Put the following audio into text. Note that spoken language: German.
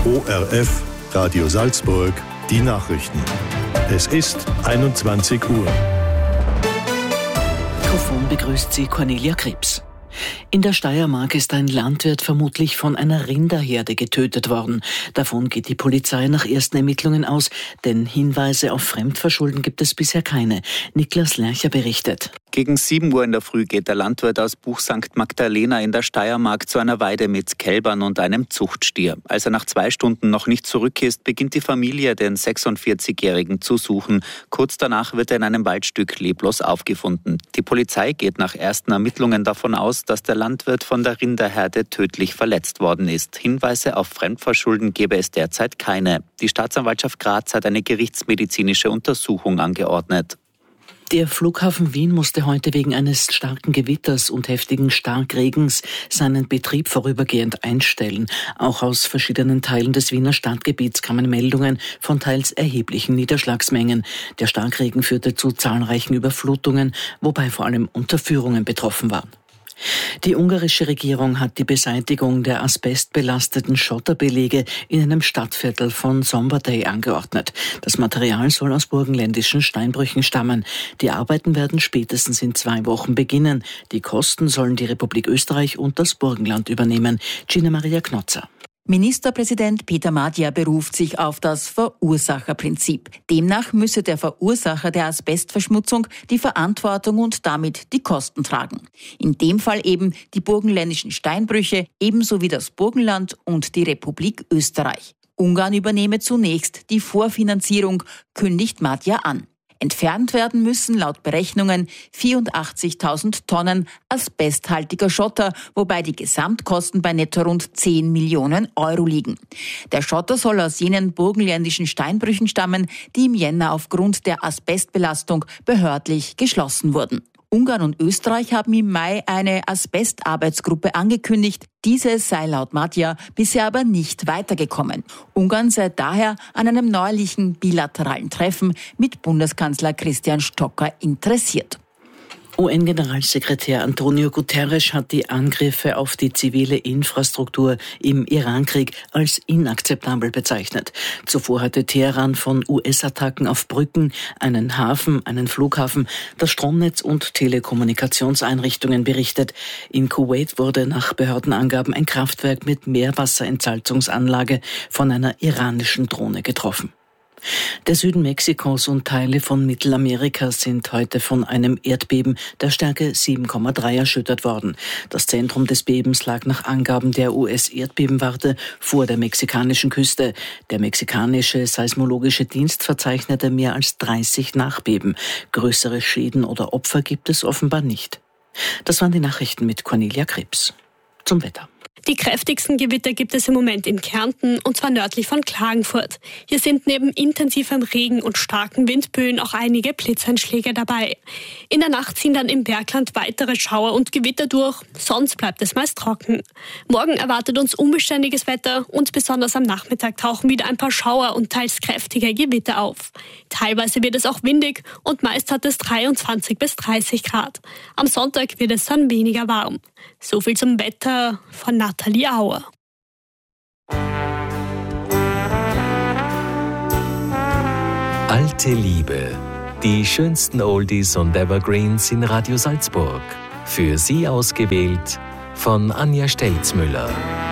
ORF Radio Salzburg, die Nachrichten. Es ist 21 Uhr. Mikrofon begrüßt Sie Cornelia Krebs. In der Steiermark ist ein Landwirt vermutlich von einer Rinderherde getötet worden. Davon geht die Polizei nach ersten Ermittlungen aus, denn Hinweise auf Fremdverschulden gibt es bisher keine. Niklas Lercher berichtet. Gegen 7 Uhr in der Früh geht der Landwirt aus Buch St. Magdalena in der Steiermark zu einer Weide mit Kälbern und einem Zuchtstier. Als er nach 2 Stunden noch nicht zurück ist, beginnt die Familie, den 46-Jährigen zu suchen. Kurz danach wird er in einem Waldstück leblos aufgefunden. Die Polizei geht nach ersten Ermittlungen davon aus, dass der Landwirt von der Rinderherde tödlich verletzt worden ist. Hinweise auf Fremdverschulden gäbe es derzeit keine. Die Staatsanwaltschaft Graz hat eine gerichtsmedizinische Untersuchung angeordnet. Der Flughafen Wien musste heute wegen eines starken Gewitters und heftigen Starkregens seinen Betrieb vorübergehend einstellen. Auch aus verschiedenen Teilen des Wiener Stadtgebiets kamen Meldungen von teils erheblichen Niederschlagsmengen. Der Starkregen führte zu zahlreichen Überflutungen, wobei vor allem Unterführungen betroffen waren. Die ungarische Regierung hat die Beseitigung der asbestbelasteten Schotterbelege in einem Stadtviertel von Szombathely angeordnet. Das Material soll aus burgenländischen Steinbrüchen stammen. Die Arbeiten werden spätestens in 2 Wochen beginnen. Die Kosten sollen die Republik Österreich und das Burgenland übernehmen. Gina Maria Knotzer. Ministerpräsident Peter Madjar beruft sich auf das Verursacherprinzip. Demnach müsse der Verursacher der Asbestverschmutzung die Verantwortung und damit die Kosten tragen. In dem Fall eben die burgenländischen Steinbrüche, ebenso wie das Burgenland und die Republik Österreich. Ungarn übernehme zunächst die Vorfinanzierung, kündigt Madjar an. Entfernt werden müssen laut Berechnungen 84.000 Tonnen asbesthaltiger Schotter, wobei die Gesamtkosten bei netto rund 10 Millionen Euro liegen. Der Schotter soll aus jenen burgenländischen Steinbrüchen stammen, die im Jänner aufgrund der Asbestbelastung behördlich geschlossen wurden. Ungarn und Österreich haben im Mai eine Asbestarbeitsgruppe angekündigt. Diese sei laut Madjar bisher aber nicht weitergekommen. Ungarn sei daher an einem neuerlichen bilateralen Treffen mit Bundeskanzler Christian Stocker interessiert. UN-Generalsekretär Antonio Guterres hat die Angriffe auf die zivile Infrastruktur im Irankrieg als inakzeptabel bezeichnet. Zuvor hatte Teheran von US-Attacken auf Brücken, einen Hafen, einen Flughafen, das Stromnetz und Telekommunikationseinrichtungen berichtet. In Kuwait wurde nach Behördenangaben ein Kraftwerk mit Meerwasserentsalzungsanlage von einer iranischen Drohne getroffen. Der Süden Mexikos und Teile von Mittelamerika sind heute von einem Erdbeben der Stärke 7,3 erschüttert worden. Das Zentrum des Bebens lag nach Angaben der US-Erdbebenwarte vor der mexikanischen Küste. Der mexikanische Seismologische Dienst verzeichnete mehr als 30 Nachbeben. Größere Schäden oder Opfer gibt es offenbar nicht. Das waren die Nachrichten mit Cornelia Krebs. Zum Wetter. Die kräftigsten Gewitter gibt es im Moment in Kärnten, und zwar nördlich von Klagenfurt. Hier sind neben intensivem Regen und starken Windböen auch einige Blitzeinschläge dabei. In der Nacht ziehen dann im Bergland weitere Schauer und Gewitter durch, sonst bleibt es meist trocken. Morgen erwartet uns unbeständiges Wetter und besonders am Nachmittag tauchen wieder ein paar Schauer und teils kräftige Gewitter auf. Teilweise wird es auch windig und meist hat es 23 bis 30 Grad. Am Sonntag wird es dann weniger warm. So viel zum Wetter von Nathalie Auer. Alte Liebe. Die schönsten Oldies und Evergreens in Radio Salzburg. Für Sie ausgewählt von Anja Stelzmüller.